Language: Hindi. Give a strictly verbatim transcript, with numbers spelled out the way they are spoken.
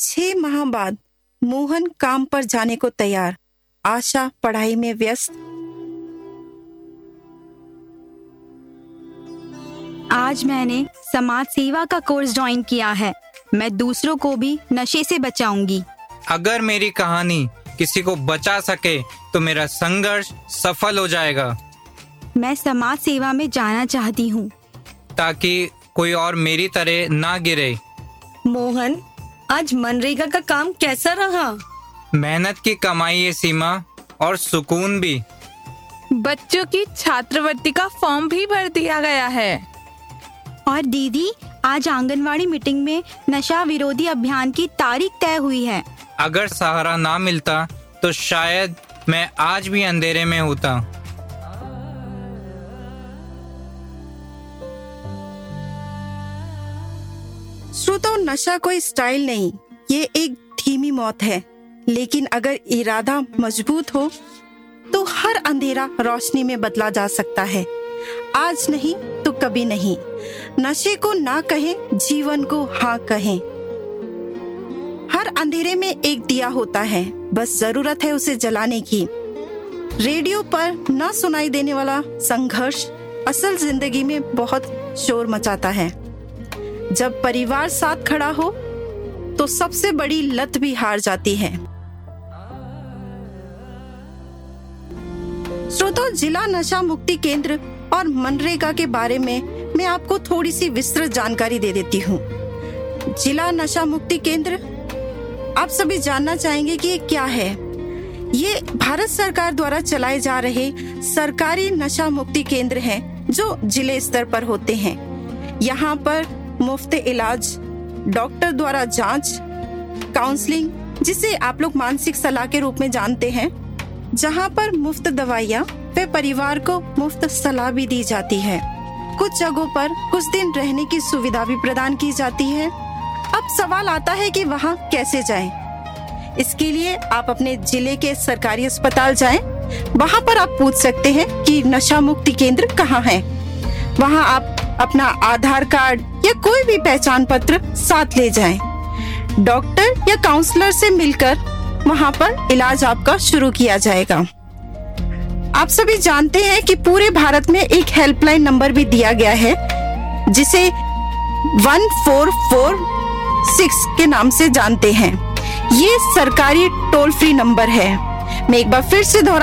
छह माह बाद मोहन काम पर जाने को तैयार, आशा पढ़ाई में व्यस्त। आज मैंने समाज सेवा का कोर्स ज्वाइन किया है। मैं दूसरों को भी नशे से बचाऊंगी। अगर मेरी कहानी किसी को बचा सके तो मेरा संघर्ष सफल हो जाएगा। मैं समाज सेवा में जाना चाहती हूँ ताकि कोई और मेरी तरह ना गिरे। मोहन, आज मनरेगा का काम कैसा रहा? मेहनत की कमाई है सीमा, और सुकून भी। बच्चों की छात्रवृत्ति का फॉर्म भी भर दिया गया है। और दीदी, आज आंगनवाड़ी मीटिंग में नशा विरोधी अभियान की तारीख तय हुई है। अगर सहारा ना मिलता तो शायद मैं आज भी अंधेरे में होता। श्रोताओ, नशा कोई स्टाइल नहीं, ये एक धीमी मौत है। लेकिन अगर इरादा मजबूत हो तो हर अंधेरा रोशनी में बदला जा सकता है। आज नहीं तो कभी नहीं। नशे को ना कहें, जीवन को हाँ कहें। हर अंधेरे में एक दिया होता है, बस जरूरत है उसे जलाने की। रेडियो पर ना सुनाई देने वाला संघर्ष असल जिंदगी में बहुत शोर मचाता है। जब परिवार साथ खड़ा हो तो सबसे बड़ी लत भी हार जाती है। श्रोताओ, जिला नशा मुक्ति केंद्र और मनरेगा के बारे में मैं आपको थोड़ी सी विस्तृत जानकारी दे देती हूँ। जिला नशा मुक्ति केंद्र, आप सभी जानना चाहेंगे कि ये क्या है। ये भारत सरकार द्वारा चलाए जा रहे सरकारी नशा मुक्ति केंद्र हैं जो जिले स्तर पर होते हैं। यहाँ पर मुफ्त इलाज, डॉक्टर द्वारा जांच, काउंसलिंग, जिसे आप लोग मानसिक सलाह के रूप में जानते हैं, जहाँ पर मुफ्त दवाइयाँ व परिवार को मुफ्त सलाह भी दी जाती है। कुछ जगहों पर कुछ दिन रहने की सुविधा भी प्रदान की जाती है। अब सवाल आता है कि वहाँ कैसे जाएं? इसके लिए आप अपने जिले के सरकारी अस्पताल जाएं। वहाँ पर आप पूछ सकते हैं कि नशा मुक्ति केंद्र कहाँ है। वहाँ आप अपना आधार कार्ड या कोई भी पहचान पत्र साथ ले जाएं। डॉक्टर या काउंसलर से मिलकर वहाँ पर इलाज आपका शुरू किया जाएगा। आप सभी जानते हैं कि पूरे भारत में एक हेल्पलाइन नंबर भी दिया गया है जिसे वन फोर फोर सिक्स के नाम से जानते हैं। ये सरकारी टोल फ्री नंबर है। मैं एक बार फिर से दोहरा